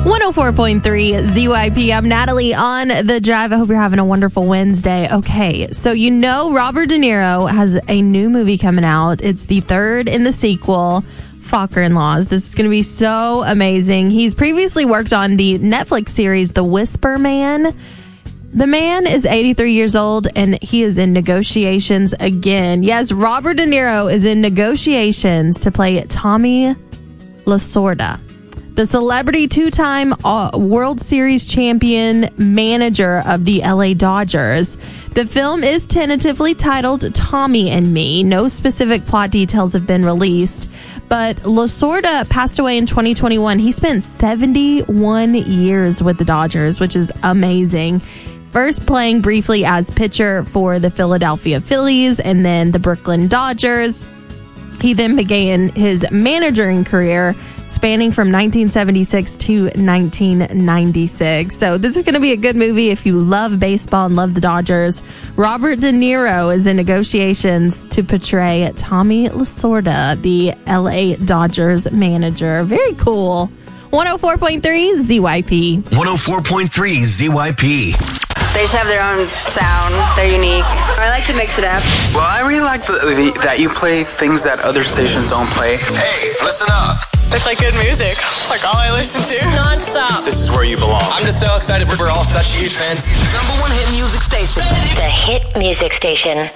104.3 ZYP. I'm Natalie on The Drive. I hope you're having a wonderful Wednesday. Okay, so Robert De Niro has a new movie coming out. It's the third in the sequel, Focker-in-Laws. This is going to be so amazing. He's previously worked on the Netflix series The Whisper Man. The man is 83 years old, and he is in negotiations again. Yes, Robert De Niro is in negotiations to play Tommy Lasorda, the celebrity two-time World Series champion manager of the LA Dodgers. The film is tentatively titled Tommy and Me. No specific plot details have been released, but Lasorda passed away in 2021. He spent 71 years with the Dodgers, which is amazing. First playing briefly as pitcher for the Philadelphia Phillies and then the Brooklyn Dodgers. He then began his managing career spanning from 1976 to 1996. So this is going to be a good movie if you love baseball and love the Dodgers. Robert De Niro is in negotiations to portray Tommy Lasorda, the LA Dodgers manager. Very cool. 104.3 ZYP. 104.3 ZYP. They just have their own sound. They're unique. I like to mix it up. Well, I really like that you play things that other stations don't play. Hey, listen up. They play good music. It's like all I listen to. Non-stop. This is where you belong. I'm just so excited. We're all such huge fans. Number one hit music station. The Hit Music Station.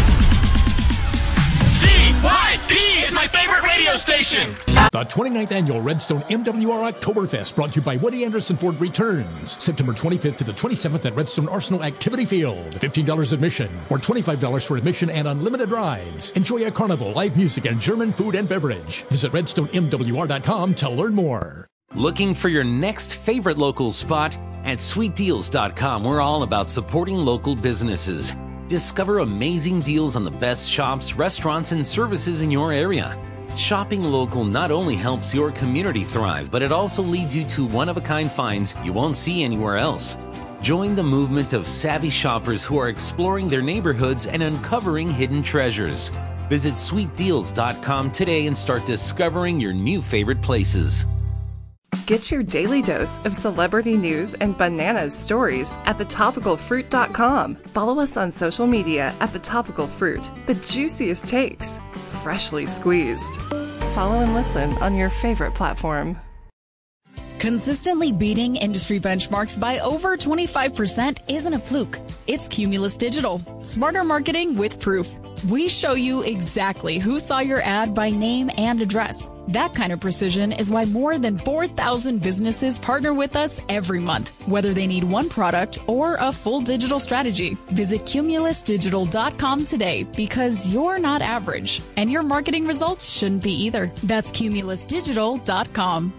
ZYP is my favorite radio station. The 29th Annual Redstone MWR Oktoberfest, brought to you by Woody Anderson Ford, returns September 25th to the 27th at Redstone Arsenal Activity Field. $15 admission or $25 for admission and unlimited rides. Enjoy a carnival, live music, and German food and beverage. Visit redstonemwr.com to learn more. Looking for your next favorite local spot? At sweetdeals.com, we're all about supporting local businesses. Discover amazing deals on the best shops, restaurants, and services in your area. Shopping local not only helps your community thrive, but it also leads you to one-of-a-kind finds you won't see anywhere else. Join the movement of savvy shoppers who are exploring their neighborhoods and uncovering hidden treasures. Visit sweetdeals.com today and start discovering your new favorite places. Get your daily dose of celebrity news and bananas stories at thetopicalfruit.com. Follow us on social media at The Topical Fruit. The juiciest takes, freshly squeezed. Follow and listen on your favorite platform. Consistently beating industry benchmarks by over 25% isn't a fluke. It's Cumulus Digital. Smarter marketing with proof. We show you exactly who saw your ad by name and address. That kind of precision is why more than 4,000 businesses partner with us every month, whether they need one product or a full digital strategy. Visit cumulusdigital.com today, because you're not average, and your marketing results shouldn't be either. That's cumulusdigital.com.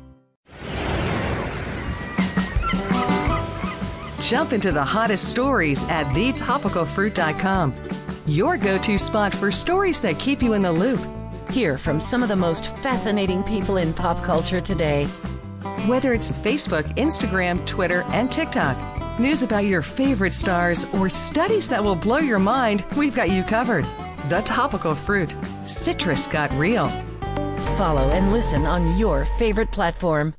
Jump into the hottest stories at thetopicalfruit.com. Your go-to spot for stories that keep you in the loop. Hear from some of the most fascinating people in pop culture today. Whether it's Facebook, Instagram, Twitter, and TikTok, news about your favorite stars, or studies that will blow your mind, we've got you covered. The Topical Fruit. Citrus got real. Follow and listen on your favorite platform.